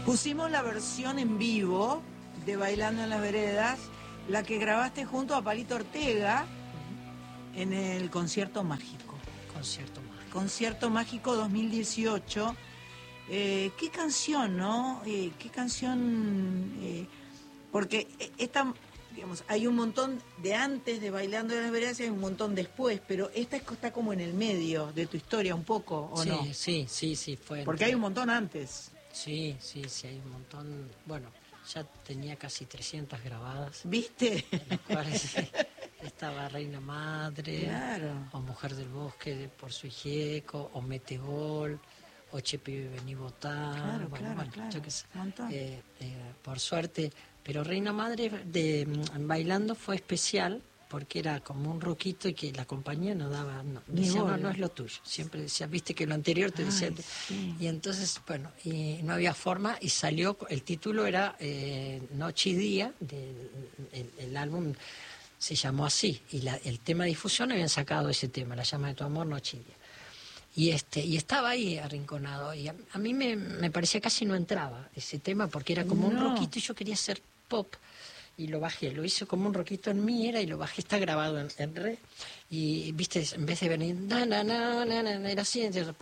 Pusimos la versión en vivo de Bailando en las Veredas, la que grabaste junto a Palito Ortega en el Concierto Mágico. Concierto Mágico 2018. ¿Qué canción, no? ¿Qué canción? Porque esta, digamos, hay un montón de antes de Bailando en las Veredas y hay un montón después, pero esta está como en el medio de tu historia un poco, ¿o no? Sí, fue. Porque hay un montón antes. Sí, hay un montón. Bueno, ya tenía casi 300 grabadas. ¿Viste? En las cuales estaba Reina Madre, claro, o Mujer del Bosque por su Gieco, o Metegol, o Che Pibe Vení Votá. Claro, yo qué sé. Por suerte. Pero Reina Madre de Bailando fue especial porque era como un roquito y que la compañía no daba, decía, no es lo tuyo. Siempre decía, viste que lo anterior te decía. Sí. Y entonces, bueno, y no había forma y salió, el título era Noche y Día, el álbum se llamó así, y el tema de difusión habían sacado ese tema, La Llama de tu Amor, Noche y Día. Y estaba ahí arrinconado, y a mí me parecía casi no entraba ese tema porque era como un roquito y yo quería hacer pop. Y lo bajé, lo hice como un roquito en mí y lo bajé, está grabado en re, y viste, en vez de venir era así, entonces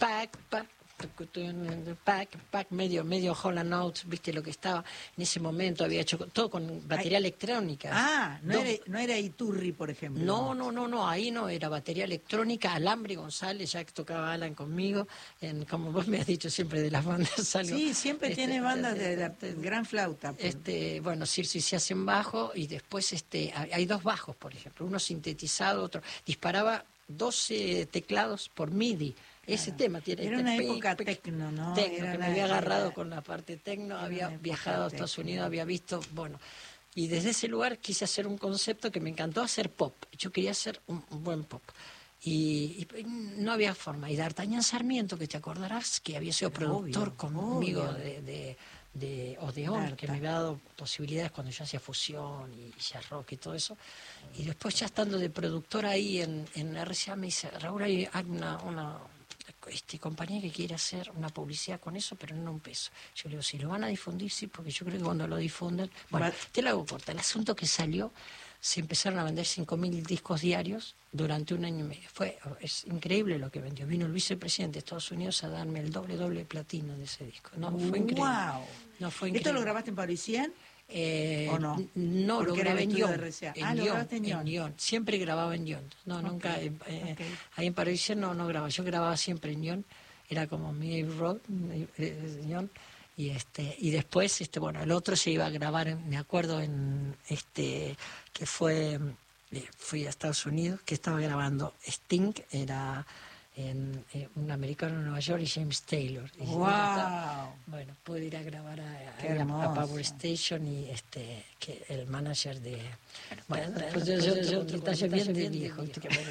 pack, medio Holland Notes, viste lo que estaba en ese momento, había hecho todo con batería electrónica. No era Iturri, por ejemplo. No, ahí no, era batería electrónica, Alambre González, ya que tocaba Alan conmigo, como vos me has dicho siempre de las bandas algo. Sí, siempre tiene bandas de la gran flauta. Bueno, Circe se hace en bajo, y después hay dos bajos, por ejemplo, uno sintetizado, otro, disparaba 12 teclados por MIDI. Ese tema tiene. Era una época tecno, ¿no? Que me había agarrado con la parte tecno, había viajado a Estados Unidos, había visto, bueno, y desde ese lugar quise hacer un concepto que me encantó, hacer pop. Yo quería hacer un buen pop. Y no había forma. Y D'Artagnan Sarmiento, que te acordarás, que había sido productor conmigo de Odeón, que me había dado posibilidades cuando yo hacía fusión y jazz rock y todo eso. Y después, ya estando de productor ahí en RCA, me dice, Raúl, hay una compañía que quiere hacer una publicidad con eso, pero no un peso. Yo le digo, si lo van a difundir, sí, porque yo creo que cuando lo difunden... Bueno, te lo hago corta. El asunto que salió, se empezaron a vender 5.000 discos diarios durante un año y medio. Es increíble lo que vendió. Vino el vicepresidente de Estados Unidos a darme el doble platino de ese disco. Fue increíble. ¡Wow! No, fue increíble. ¿Esto lo grabaste en Parisien? ¿O no? No, lo grabé en Lyon. En Lyon. Siempre grababa en Lyon. Nunca. Ahí en Parisien no grababa. Yo grababa siempre en Lyon. Era como mi road, Lyon. Y después, bueno, el otro se iba a grabar, me acuerdo, que fui a Estados Unidos, que estaba grabando Sting, era un americano en Nueva York, y James Taylor. ¡Wow! Bueno, pude ir a grabar a Power Station, y que el manager de... Bueno, pues yo detalle bien de viejo.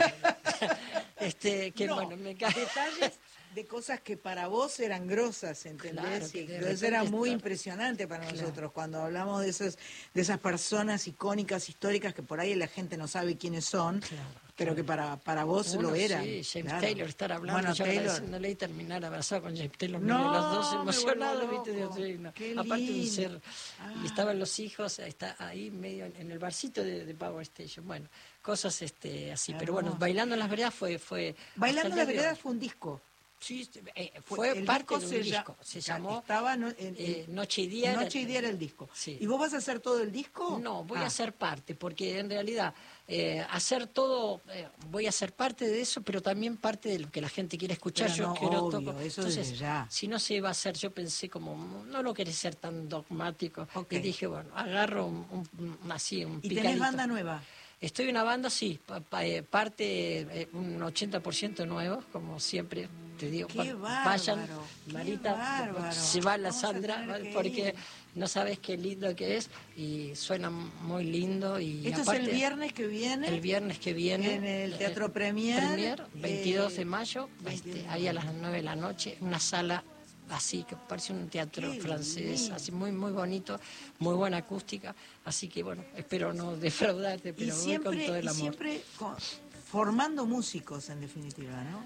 Bueno, me cae... Detalles de cosas que para vos eran grosas, ¿entendés? Claro, entonces era muy impresionante para nosotros cuando hablamos de esas personas icónicas, históricas, que por ahí la gente no sabe quiénes son, pero que para vos lo eran. Sí, James Taylor, estar hablando, bueno, yo agradeciéndole y terminar abrazado con James Taylor, los dos emocionados, ¿viste? Aparte de ser, y estaban los hijos, está ahí medio en el barcito de Power Station, bueno, cosas así, pero bueno, Bailando en las Veredas fue Bailando en las Veredas fue un disco. Sí, fue parte de un disco. Se llamó Noche y Día. Noche y Día era el disco. Sí. ¿Y vos vas a hacer todo el disco? No, voy a hacer parte, porque en realidad hacer todo, voy a ser parte de eso, pero también parte de lo que la gente quiere escuchar. Pero yo quiero obvio, eso entonces, ya. Si no se iba a hacer, yo pensé como, no lo querés ser tan dogmático. Y dije, bueno, agarro un ¿Y picadito. tenés banda nueva? Estoy en una banda, sí, parte un 80% nuevo, como siempre te digo. ¡Qué bárbaro! Vayan, Marita, se va la Sandra, porque no sabes qué lindo que es, y suena muy lindo. Y ¿esto aparte, es el viernes que viene? El viernes que viene. En el Teatro Premier. 22 de mayo, ahí a las 9 de la noche, una sala así que parece un teatro francés, así muy muy bonito, muy buena acústica, así que bueno, espero no defraudarte, pero voy con todo el amor. Y siempre formando músicos, en definitiva, ¿no?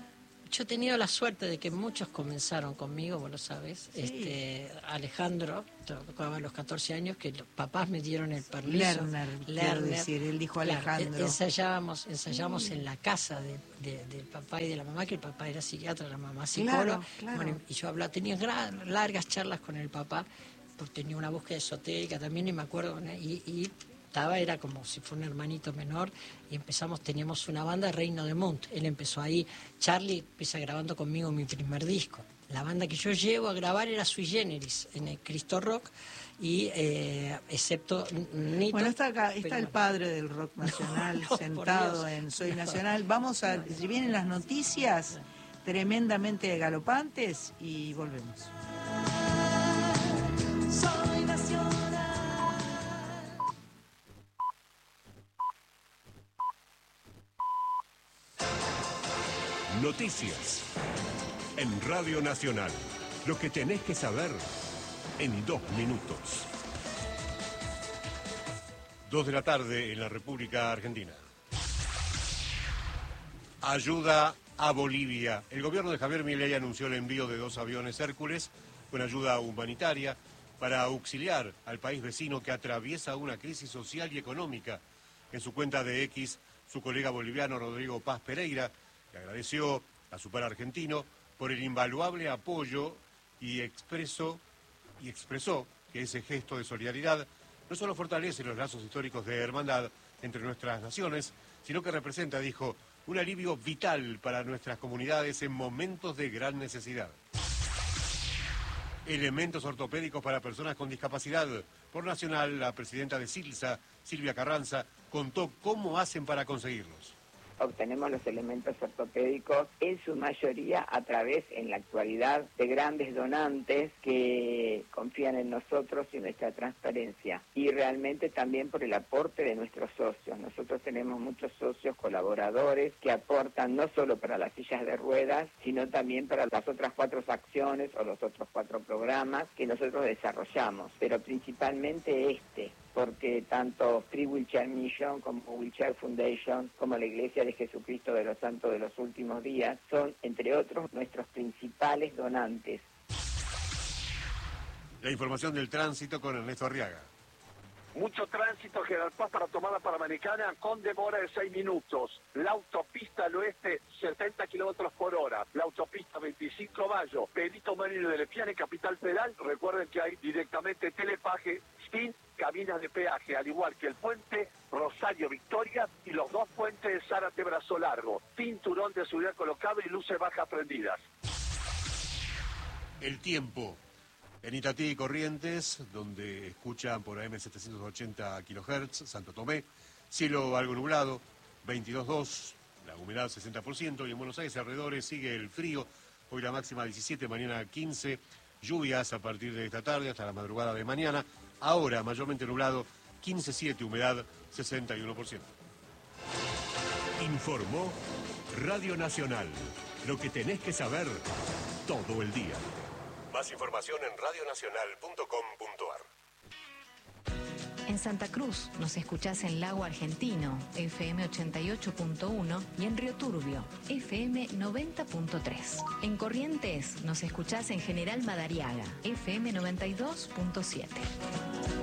yo he tenido la suerte de que muchos comenzaron conmigo, vos lo sabés. Sí. Alejandro tocaba a los 14 años, que los papás me dieron el permiso. Quiero decir, él dijo Alejandro. Ensayábamos en la casa del papá y de la mamá, que el papá era psiquiatra, la mamá psicóloga. Claro. Bueno, y yo tenía largas charlas con el papá, porque tenía una búsqueda esotérica también, y me acuerdo, era como si fuera un hermanito menor, y teníamos una banda, Reino de Montt. Él empezó ahí, Charlie empieza grabando conmigo mi primer disco. La banda que yo llevo a grabar era Sui Generis, en el Cristo Rock, y excepto Nito. Bueno, está acá, está el padre del rock nacional sentado en Soy Nacional. Si vienen las noticias tremendamente galopantes y volvemos. Soy Nacional. Noticias en Radio Nacional. Lo que tenés que saber en 2 minutos. 2 de la tarde en la República Argentina. Ayuda a Bolivia. El gobierno de Javier Milei anunció el envío de 2 aviones Hércules con ayuda humanitaria para auxiliar al país vecino que atraviesa una crisis social y económica. En su cuenta de X, su colega boliviano Rodrigo Paz Pereira agradeció a su par argentino por el invaluable apoyo y expresó que ese gesto de solidaridad no solo fortalece los lazos históricos de hermandad entre nuestras naciones, sino que representa, dijo, un alivio vital para nuestras comunidades en momentos de gran necesidad. Elementos ortopédicos para personas con discapacidad. Por Nacional, la presidenta de SILSA, Silvia Carranza, contó cómo hacen para conseguirlos. Obtenemos los elementos ortopédicos en su mayoría a través, en la actualidad, de grandes donantes que confían en nosotros y nuestra transparencia. Y realmente también por el aporte de nuestros socios. Nosotros tenemos muchos socios colaboradores que aportan no solo para las sillas de ruedas, sino también para las otras 4 acciones o los otros 4 programas que nosotros desarrollamos. Pero principalmente porque tanto Free Wheelchair Mission como Wheelchair Foundation como la Iglesia de Jesucristo de los Santos de los Últimos Días son, entre otros, nuestros principales donantes. La información del tránsito con Ernesto Arriaga. Mucho tránsito General Paz para tomar la Panamericana con demora de 6 minutos. La autopista al oeste, 70 kilómetros por hora. La autopista 25 de Mayo, Benito Merino de Lepiane, Capital Federal. Recuerden que hay directamente telepaje sin cabinas de peaje, al igual que el puente Rosario Victoria y los 2 puentes de Zárate Brazo Largo. Cinturón de seguridad colocado y luces bajas prendidas. El tiempo. En Itatí y Corrientes, donde escuchan por AM 780 kHz, Santo Tomé, cielo algo nublado, 22,2, la humedad 60%, y en Buenos Aires alrededores sigue el frío, hoy la máxima 17, mañana 15, lluvias a partir de esta tarde hasta la madrugada de mañana, ahora mayormente nublado, 15,7, humedad 61%. Informó Radio Nacional, lo que tenés que saber todo el día. Más información en radionacional.com.ar. En Santa Cruz nos escuchás en Lago Argentino, FM 88.1, y en Río Turbio, FM 90.3. En Corrientes nos escuchás en General Madariaga, FM 92.7.